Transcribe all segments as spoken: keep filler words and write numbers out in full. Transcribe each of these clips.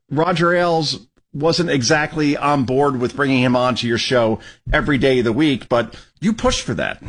Roger Ailes wasn't exactly on board with bringing him on to your show every day of the week, but you pushed for that.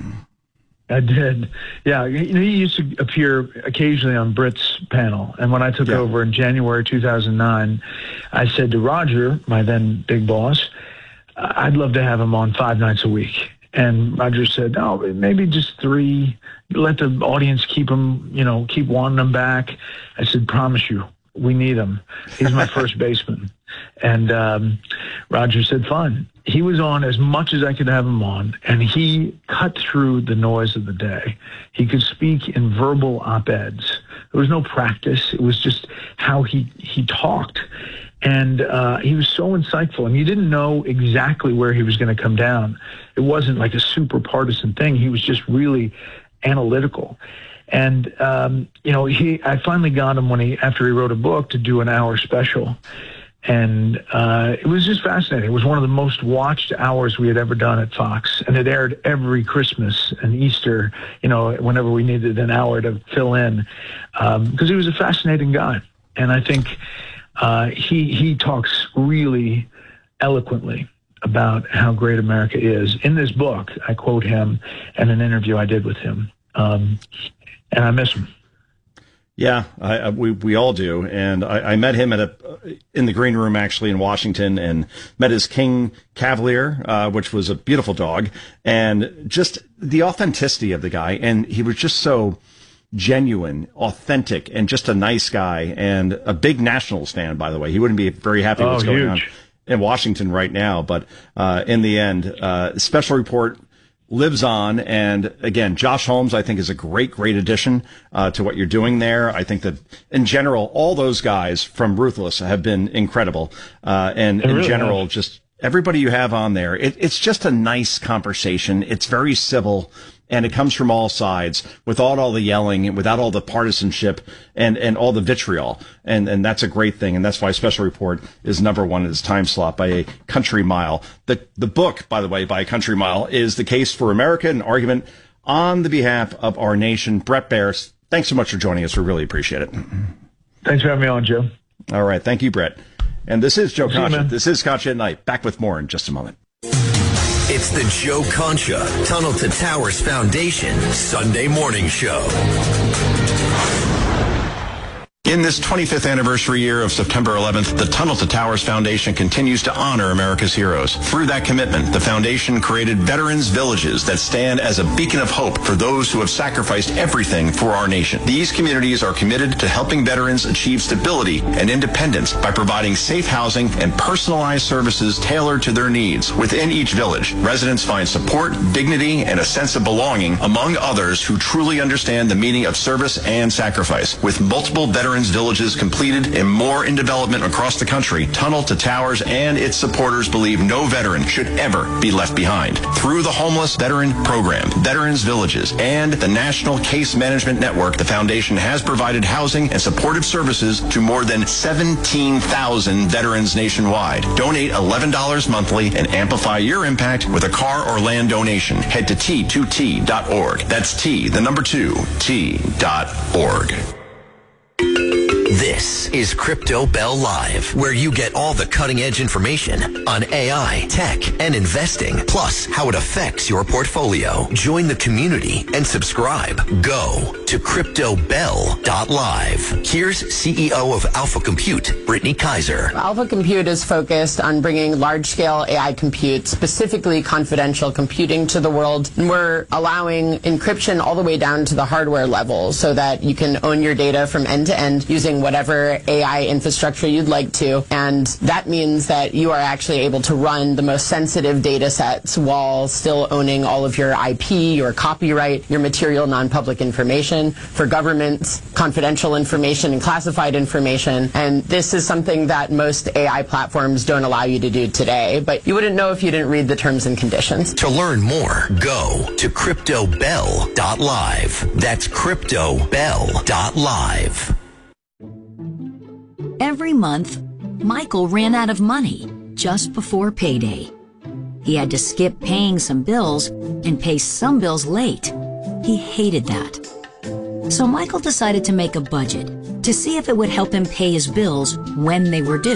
I did. Yeah. You know, he used to appear occasionally on Brit's panel. And when I took yeah. over in January two thousand nine, I said to Roger, my then big boss, I'd love to have him on five nights a week. And Roger said, no, maybe just three. Let the audience keep him, you know, keep wanting him back. I said, promise you, we need him. He's my first baseman. And um, Roger said, fine. He was on as much as I could have him on, and he cut through the noise of the day. He could speak in verbal op-eds. There was no practice. It was just how he, he talked. And uh, he was so insightful, and you didn't know exactly where he was going to come down. It wasn't like a super partisan thing. He was just really analytical. And, um, you know, he, I finally got him when he, after he wrote a book, to do an hour special. And uh, it was just fascinating. It was one of the most watched hours we had ever done at Fox. And it aired every Christmas and Easter, you know, whenever we needed an hour to fill in. Um, because he was a fascinating guy. And I think uh, he he talks really eloquently about how great America is. In this book, I quote him in an interview I did with him. Um, and I miss him. Yeah, I, I, we we all do, and I, I met him at a in the green room actually in Washington, and met his King Cavalier, uh, which was a beautiful dog, and just the authenticity of the guy, and he was just so genuine, authentic, and just a nice guy, and a big Nationals fan, by the way. He wouldn't be very happy with oh, what's going huge. on in Washington right now, but uh, in the end, uh, Special Report lives on. And again, Josh Holmes, I think, is a great, great addition uh, to what you're doing there. I think that in general, all those guys from Ruthless have been incredible. Uh, and in really general, have. just everybody you have on there, it, it's just a nice conversation. It's very civil. And it comes from all sides, without all the yelling and without all the partisanship and, and all the vitriol. And, and that's a great thing. And that's why Special Report is number one in its time slot by a country mile. The, the book, by the way, by a country mile, is The Case for America, an argument on the behalf of our nation. Bret Baier, thanks so much for joining us. We really appreciate it. Thanks for having me on, Joe. All right. Thank you, Bret. And this is Joe See you, Concha. man. This is Concha at Night. Back with more in just a moment. It's the Joe Concha Tunnel to Towers Foundation Sunday Morning Show. In this twenty-fifth anniversary year of September eleventh, the Tunnel to Towers Foundation continues to honor America's heroes. Through that commitment, the foundation created Veterans Villages that stand as a beacon of hope for those who have sacrificed everything for our nation. These communities are committed to helping veterans achieve stability and independence by providing safe housing and personalized services tailored to their needs. Within each village, residents find support, dignity, and a sense of belonging among others who truly understand the meaning of service and sacrifice. With multiple veterans villages completed and more in development across the country, Tunnel to Towers and its supporters believe no veteran should ever be left behind. Through the Homeless Veteran Program, Veterans Villages, and the National Case Management Network, the foundation has provided housing and supportive services to more than seventeen thousand veterans nationwide. Donate eleven dollars monthly and amplify your impact with a car or land donation. Head to T two T dot org. That's T, the number two, T dot org. This is Crypto Bell Live, where you get all the cutting-edge information on A I, tech, and investing, plus how it affects your portfolio. Join the community and subscribe. Go to crypto bell dot live. Here's C E O of Alpha Compute, Brittany Kaiser. Alpha Compute is focused on bringing large-scale A I compute, specifically confidential computing, to the world. And we're allowing encryption all the way down to the hardware level so that you can own your data from end to end using whatever A I infrastructure you'd like to. And that means that you are actually able to run the most sensitive data sets while still owning all of your I P, your copyright, your material non-public information. For governments, confidential information and classified information. And this is something that most A I platforms don't allow you to do today. But you wouldn't know if you didn't read the terms and conditions. To learn more, go to crypto bell dot live. That's crypto bell dot live. Every month, Michael ran out of money just before payday. He had to skip paying some bills and pay some bills late. He hated that. So Michael decided to make a budget to see if it would help him pay his bills when they were due.